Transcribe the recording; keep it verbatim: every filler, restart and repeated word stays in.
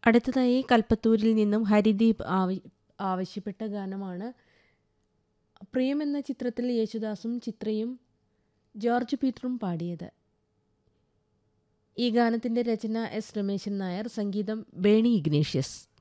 അടുത്തതായി കൽപ്പത്തൂരിൽ നിന്നും ഹരിദീപ് ആവ- ആവശ്യപ്പെട്ട ഗാനമാണ്. പ്രിയം എന്ന ചിത്രത്തിൽ യേശുദാസും ചിത്രയും ജോർജ് പീറ്ററും പാടിയത്. ഈ ഗാനത്തിൻ്റെ രചന എസ് രമേശൻ നായർ, സംഗീതം ബേണി ഇഗ്നേഷ്യസ്.